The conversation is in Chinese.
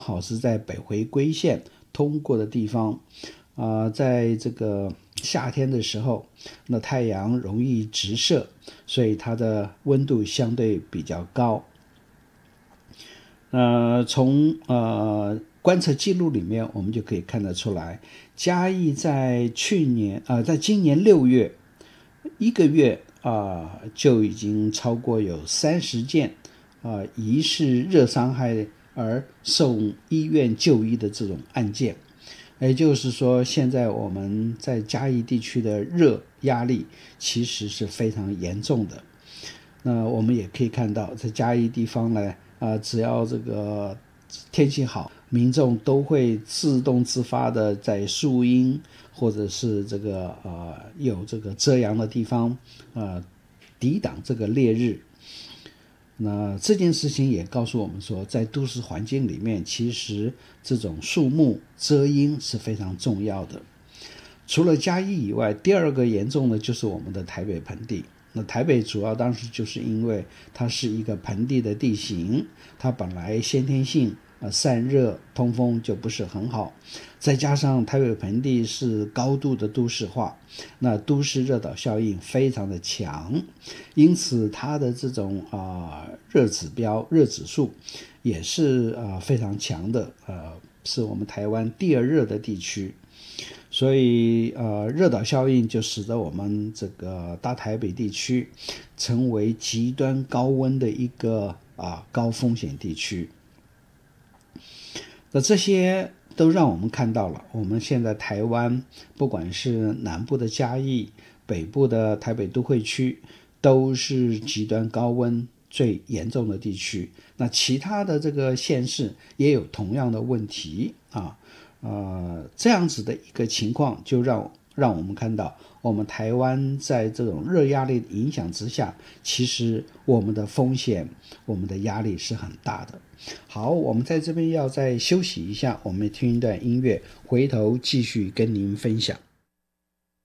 好是在北回归线通过的地方，在这个夏天的时候，那太阳容易直射，所以它的温度相对比较高。从观测记录里面，我们就可以看得出来，嘉义在今年6月1个月就已经超过有30件疑似热伤害而送医院就医的这种案件。也就是说，现在我们在嘉义地区的热压力其实是非常严重的。那我们也可以看到，在嘉义地方呢，只要这个天气好，民众都会自动自发的在树荫或者是这个有这个遮阳的地方抵挡这个烈日。那这件事情也告诉我们说，在都市环境里面，其实这种树木遮阴是非常重要的。除了嘉义以外，第二个严重的就是我们的台北盆地。那台北主要当时就是因为它是一个盆地的地形，它本来先天性散热通风就不是很好，再加上台北盆地是高度的都市化，那都市热岛效应非常的强，因此它的这种热指数也是非常强的，是我们台湾第二热的地区。所以热岛效应就使得我们这个大台北地区成为极端高温的一个高风险地区。那这些都让我们看到了，我们现在台湾不管是南部的嘉义，北部的台北都会区，都是极端高温最严重的地区。那其他的这个县市也有同样的问题这样子的一个情况，就让我们看到，我们台湾在这种热压力的影响之下，其实我们的风险，我们的压力是很大的。好，我们在这边要再休息一下，我们听一段音乐，回头继续跟您分享。